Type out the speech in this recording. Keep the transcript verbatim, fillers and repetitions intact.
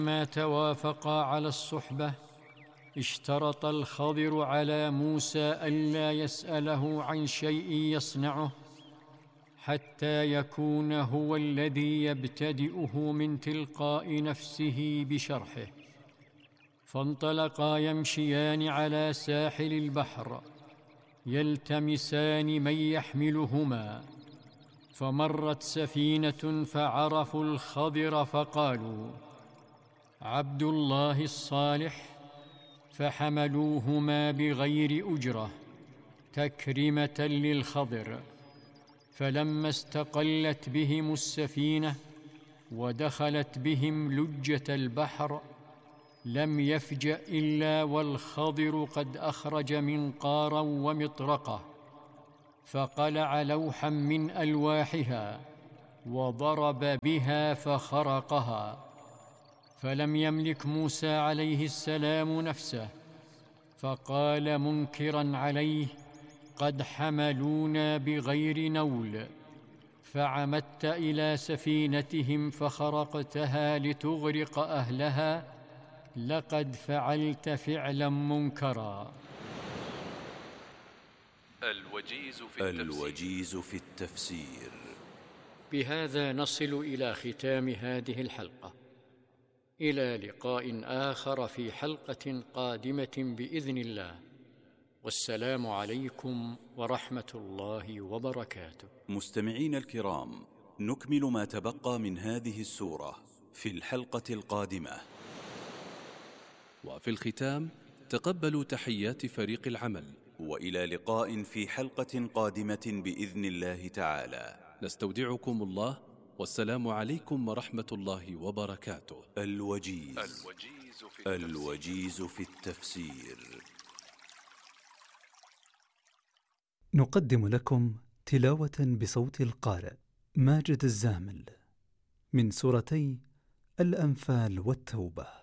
ما توافقا على الصحبة اشترط الخضر على موسى ألا يسأله عن شيء يصنعه حتى يكون هو الذي يبتدئه من تلقاء نفسه بشرحه. فانطلقا يمشيان على ساحل البحر يلتمسان من يحملهما، فمرت سفينة فعرفوا الخضر فقالوا: عبد الله الصالح، فحملوهما بغير أجرة تكرمة للخضر. فلما استقلت بهم السفينة ودخلت بهم لجة البحر لم يفجأ إلا والخضر قد أخرج منقارا ومطرقة، فقلع لوحا من ألواحها وضرب بها فخرقها. فلم يملك موسى عليه السلام نفسه، فقال منكرا عليه: قد حملونا بغير نول، فعمدت إلى سفينتهم فخرقتها لتغرق أهلها، لقد فعلت فعلا منكرا. الوجيز في التفسير, الوجيز في التفسير. بهذا نصل إلى ختام هذه الحلقة. إلى لقاء آخر في حلقة قادمة بإذن الله، والسلام عليكم ورحمة الله وبركاته. مستمعين الكرام، نكمل ما تبقى من هذه السورة في الحلقة القادمة. وفي الختام تقبلوا تحيات فريق العمل، وإلى لقاء في حلقة قادمة بإذن الله تعالى. نستودعكم الله، والسلام عليكم ورحمة الله وبركاته. الوجيز, الوجيز, في, التفسير. الوجيز في التفسير. نقدم لكم تلاوة بصوت القارئ ماجد الزامل من سورتي الأنفال والتوبة.